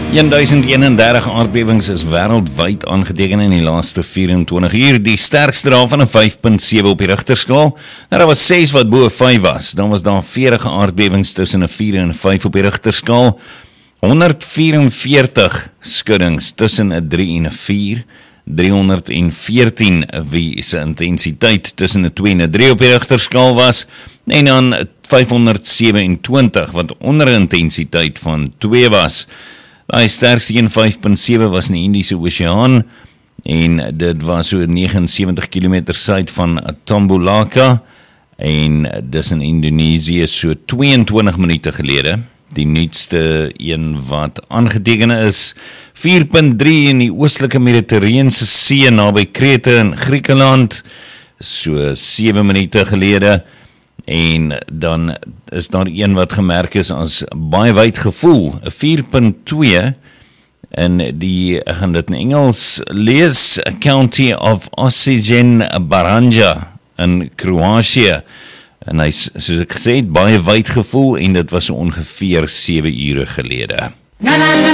1031 aardbewings is wêreldwyd aangeteken in die laaste 24 uur. Die sterkste daarvan 'n 5.7 op die Richterskaal. Daar was 6 wat bo 5 was. Dan was daar 40 aardbewings tussen 'n 4 en 'n 5 op die Richterskaal. 144 skuddings tussen 'n 3 en 'n 4. 314 wie se intensiteit tussen 'n 2 en 'n 3 op die Richterskaal was. En dan 527 wat onder 'n intensiteit van 2 was. Die sterkste een 5.7 was in die Indiese Oseaan en dit was so 79 km suid van Tambulaka en dis in Indonesië so 22 minute gelede. Die nuutste een wat aangeteken is 4.3 in die oostelike Mediterrane See naby Krete in Griekeland so 7 minute gelede. En dan is daar een wat gemerk is as baie wyd gevoel, 'n 4.2 en ek gaan dit in Engels lees, County of Osijek Baranja in Kroatië. En hy, soos ek gesê het, baie wyd gevoel en dit was so ongeveer 7 ure gelede.